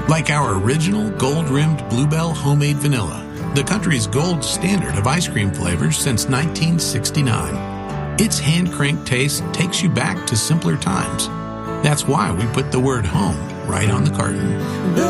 Like our original gold-rimmed Bluebell homemade vanilla, the country's gold standard of ice cream flavors since 1969. Its hand-cranked taste takes you back to simpler times. That's why we put the word home right on the carton.